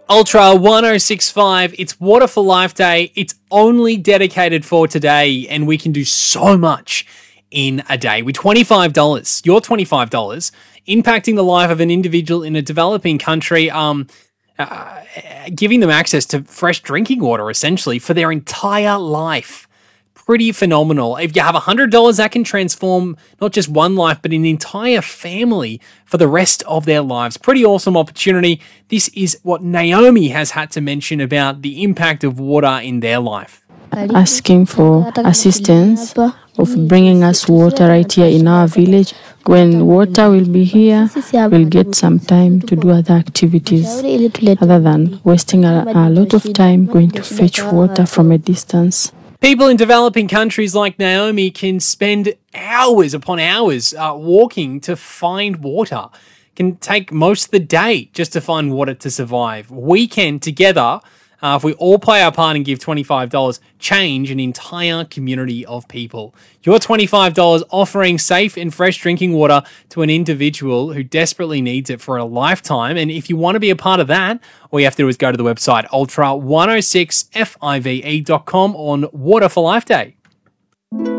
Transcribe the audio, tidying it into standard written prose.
Ultra 1065, it's Water for Life Day. It's only dedicated for today, and we can do so much in a day with $25. Your $25 impacting the life of an individual in a developing country, giving them access to fresh drinking water, essentially, for their entire life. Pretty phenomenal. If you have $100, that can transform not just one life, but an entire family for the rest of their lives. Pretty awesome opportunity. This is what Naomi has had to mention about the impact of water in their life. Asking for assistance of bringing us water right here in our village. When water will be here, we'll get some time to do other activities other than wasting a lot of time going to fetch water from a distance. People in developing countries like Naomi can spend hours upon hours walking to find water. Can take most of the day just to find water to survive. We can together, if we all play our part and give $25, change an entire community of people. Your $25 offering safe and fresh drinking water to an individual who desperately needs it for a lifetime. And if you want to be a part of that, all you have to do is go to the website ultra106five.com on Water for Life Day.